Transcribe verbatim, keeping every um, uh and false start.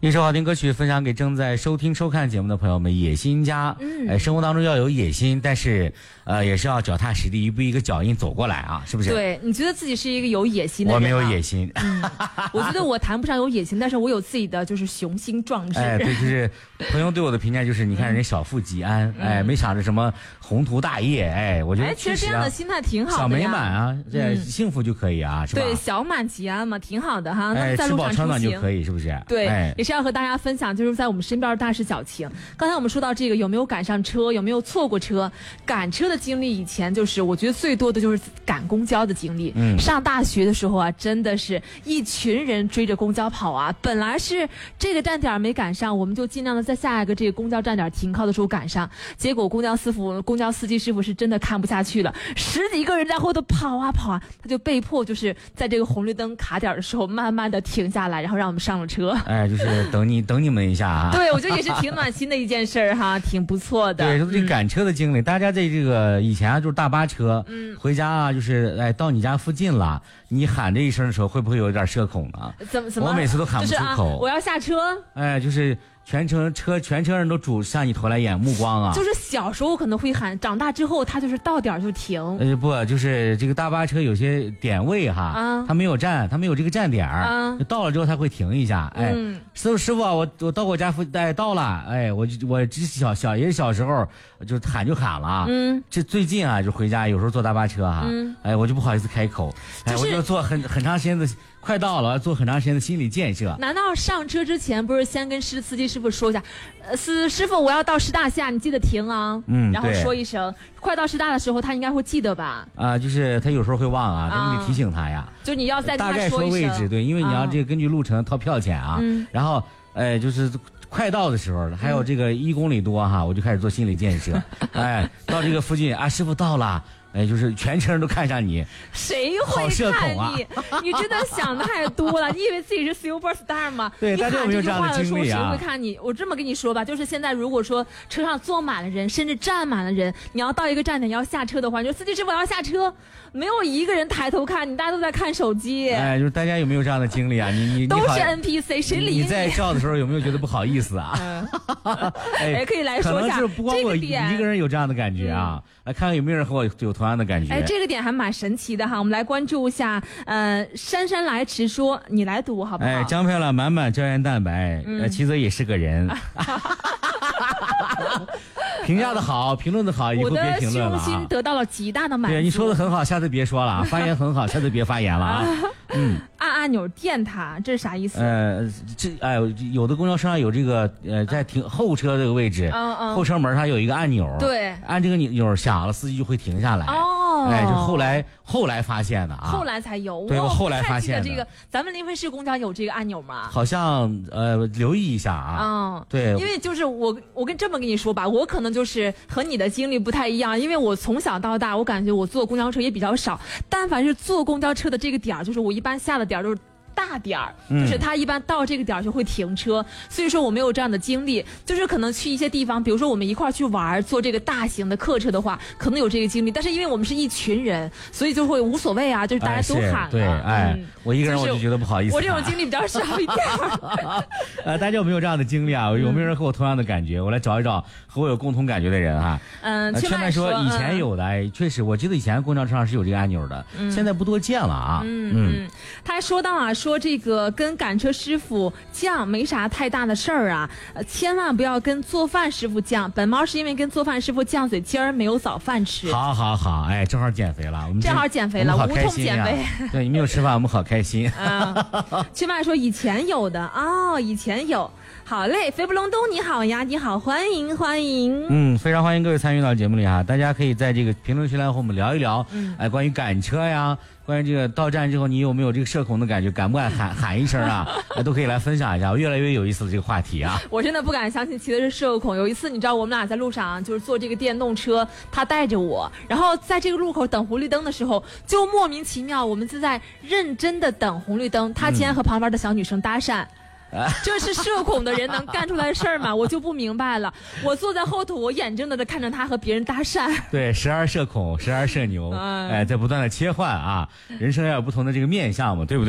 一首好听歌曲分享给正在收听收看节目的朋友们。野心家，嗯，哎，生活当中要有野心，但是呃，也是要脚踏实地，一步一个脚印走过来啊，是不是？ 对，你觉得自己是一个有野心的人、啊？ 我没有野心， 嗯，我觉得我谈不上有野心，但是我有自己的就是雄心壮志。 哎，对，就是朋友对我的评价就是，你看人家小富即安，嗯、哎，没想着什么宏图大业，哎，我觉得、啊、 哎，其实这样的心态挺好的呀， 小美满啊，这、嗯、幸福就可以啊，是吧？ 对，小满即安嘛，挺好的哈。那哎， 在路上吃饱穿暖就可以，是不是？ 对， 哎、 也是要和大家分享，就是在我们身边的大事小情。刚才我们说到这个，有没有赶上车，有没有错过车？赶车的经历，以前就是我觉得最多的就是赶公交的经历。嗯，上大学的时候啊，真的是一群人追着公交跑啊。本来是这个站点没赶上，我们就尽量的在下一个这个公交站点停靠的时候赶上。结果公交师傅、公交司机师傅是真的看不下去了，十几个人在后头跑啊跑啊，他就被迫就是在这个红绿灯卡点的时候，慢慢的停下来，然后让我们上了车。 哎，就是等你等你们一下啊。 对，我觉得也是挺暖心的一件事儿哈，挺不错的。 对，说这赶车的经历，嗯、大家在这个以前啊，就是大巴车，嗯，回家啊，就是哎到你家附近了，你喊这一声的时候，会不会有点社恐呢？ 怎么怎么？ 我每次都喊不出口， 就是啊、我要下车。 哎，就是全程车全车人都主向你投来眼目光啊。 就是小时候可能会喊，长大之后他就是到点就停。 呃不，就是这个大巴车有些点位哈，啊、他没有站，他没有这个站点儿，啊、到了之后他会停一下。哎，嗯、师傅师傅，我我到我家附哎到了，哎，我我这小小也是小时候就喊就喊了。嗯，这最近啊就回家有时候坐大巴车哈，嗯、哎我就不好意思开口，哎、就是、我就做很很长时间的。快到了，做很长时间的心理建设。 难道上车之前不是先跟司司机师傅说一下，呃，师师傅我要到师大下，你记得停啊。嗯，然后说一声，快到师大的时候，他应该会记得吧？ 啊、呃，就是他有时候会忘啊，但你得提醒他呀。 就你要再跟他大概说位置，对，因为你要这个根据路程掏票钱啊。嗯。然后，哎，就是快到的时候，还有这个一公里多哈，我就开始做心理建设。哎，到这个附近啊，师傅到了。哎，就是全车人都看上你， 谁会看你？啊、你真的想的太多了，你以为自己是 super star 吗？ 对，大家有没有这样的经历啊？ 谁会看你？我这么跟你说吧，就是现在如果说车上坐满了人，甚至站满了人，你要到一个站点要下车的话，你说司机师傅要下车，没有一个人抬头看你，大家都在看手机。 哎，就是大家有没有这样的经历啊？你你都是 N P C， 谁理你？ 你在照的时候有没有觉得不好意思啊？嗯、 哎，可以来说一下， 可能是不光我一个人有这样的感觉啊。嗯来看看有没有人和我有同样的感觉。 哎，这个点还蛮神奇的哈，我们来关注一下。呃，姗姗来迟说，你来读好不好？ 哎，张漂亮满满胶原蛋白，嗯、呃，其实也是个人。评价的好，评论的好，以后别评论了、啊。 我的胸心得到了极大的满足。 对，你说的很好，下次别说了。发言很好，下次别发言了啊。嗯， 按按钮电它，这是啥意思？ 呃，这哎，有的公交车上有这个呃，在停后车这个位置，嗯嗯，后车门它有一个按钮， 对， 按这个钮响了，司机就会停下来。哦，哎，就后来后来发现的啊， 后来才有。 对，我后来发现的。 这个咱们临汾市公交有这个按钮吗？ 好像呃，留意一下啊。嗯，对， 因为就是我我跟这么跟你说吧，我可能就是和你的经历不太一样，因为我从小到大，我感觉我坐公交车也比较少，但凡是坐公交车的这个点儿，就是我一般下的点儿都是大点儿，就是他一般到这个点儿就会停车，嗯、所以说我没有这样的经历，就是可能去一些地方，比如说我们一块儿去玩，坐这个大型的客车的话，可能有这个经历，但是因为我们是一群人，所以就会无所谓啊，就是大家都喊了。 哎、对，哎、嗯，我一个人我就觉得不好意思、啊。 我这种经历比较少一点。 呃，大家有没有这样的经历啊？有没有人和我同样的感觉？我来找一找和我有共同感觉的人哈、啊。 嗯， 呃、劝麦说以前有的，哎，确实，我记得以前公交车上是有这个按钮的，嗯、现在不多见了啊。 嗯嗯，他还说到啊，说这个跟跟赶车师傅犟没啥太大的事儿啊，呃，千万不要跟做饭师傅犟。本猫是因为跟做饭师傅犟嘴，今儿没有早饭吃。 好好好，哎，正好减肥了，我们正好减肥了，无痛减肥。 对，你没有吃饭，我们好开心。 嗯，去麦说以前有的哦，以前有。好嘞，肥不隆咚，你好呀，你好，欢迎欢迎。 嗯，非常欢迎各位参与到节目里哈，大家可以在这个评论区来和我们聊一聊，嗯，哎，关于赶车呀，关于这个到站之后你有没有这个社恐的感觉，敢不敢喊喊一声啊？哎，都可以来分享一下，越来越有意思的这个话题啊。 我真的不敢相信骑的是社恐。有一次你知道我们俩在路上就是坐这个电动车，他带着我，然后在这个路口等红绿灯的时候，就莫名其妙我们就在认真的等红绿灯，他竟然和旁边的小女生搭讪。嗯这是社恐的人能干出来的事儿吗？我就不明白了。我坐在后头，我眼睁睁的看着他和别人搭讪。 对，时而社恐，时而社牛，哎，在不断的切换啊，人生要有不同的这个面向嘛，对不对？